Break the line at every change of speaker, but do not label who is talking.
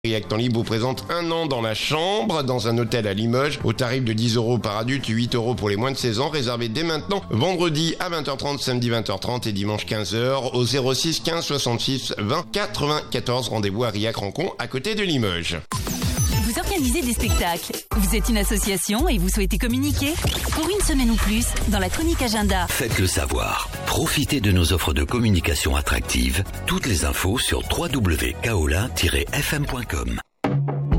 Riac Temps Libre vous présente un an dans la chambre, dans un hôtel à Limoges, au tarif de 10 € par adulte, 8 € pour les moins de 16 ans, réservé dès maintenant, vendredi à 20h30, samedi 20h30 et dimanche 15h, au 06 15 66 20 94. Rendez-vous à Riac-Rancon, à côté de Limoges.
Vous organisez des spectacles, vous êtes une association et vous souhaitez communiquer? Pour une semaine ou plus, dans la chronique agenda.
Faites-le savoir. Profitez de nos offres de communication attractives. Toutes les infos sur www.kaolin-fm.com.